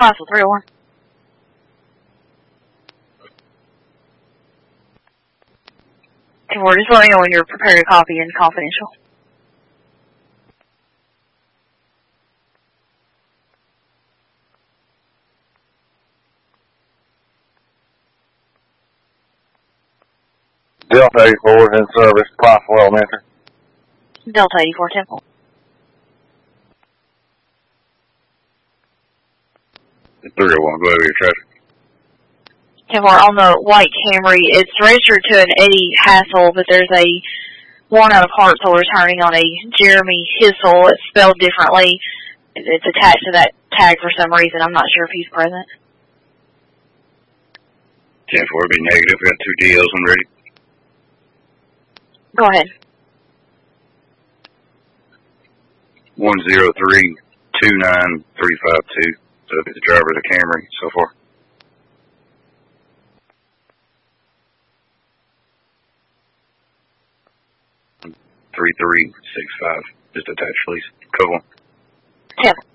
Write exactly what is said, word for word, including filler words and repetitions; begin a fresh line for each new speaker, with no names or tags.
Possible three oh one. ten four, just let me know when you're prepared to copy and confidential.
Delta eighty-four in service, Clarksville Elementary.
Delta eighty-four, Temple.
three oh one, go over your traffic.
ten four, on the white Camry, it's registered to an Eddie Hassel, but there's a worn out of Hartsel returning on a Jeremy Hissel. It's spelled differently. It's attached to that tag for some reason. I'm not sure if he's present.
ten four, be negative. We got two D Ls on ready.
Go ahead.
one zero three two nine three five two. So it's the driver of the Camry so far. three three six five. Just attached, please. Cool.
Temple.